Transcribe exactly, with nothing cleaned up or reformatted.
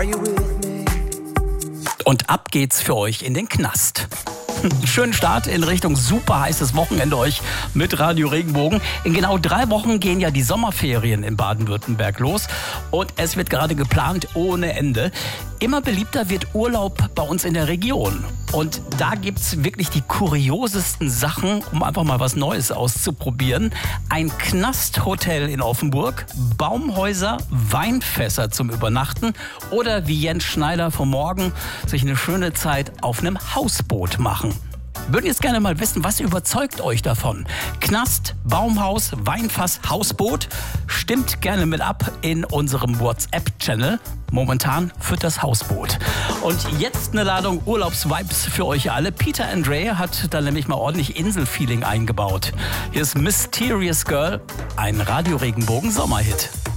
Und ab geht's für euch in den Knast. Schönen Start in Richtung super heißes Wochenende euch mit Radio Regenbogen. In genau drei Wochen gehen ja die Sommerferien in Baden-Württemberg los und es wird gerade geplant ohne Ende. Immer beliebter wird Urlaub bei uns in der Region. Und da gibt's wirklich die kuriosesten Sachen, um einfach mal was Neues auszuprobieren. Ein Knasthotel in Offenburg, Baumhäuser, Weinfässer zum Übernachten oder wie Jens Schneider vom Morgen sich eine schöne Zeit auf einem Hausboot machen. Würden jetzt gerne mal wissen, was überzeugt euch davon? Knast, Baumhaus, Weinfass, Hausboot? Stimmt gerne mit ab in unserem WhatsApp-Channel. Momentan führt das Hausboot. Und jetzt eine Ladung Urlaubsvibes für euch alle. Peter Andre hat da nämlich mal ordentlich Inselfeeling eingebaut. Hier ist Mysterious Girl, ein Radio Regenbogen Sommerhit.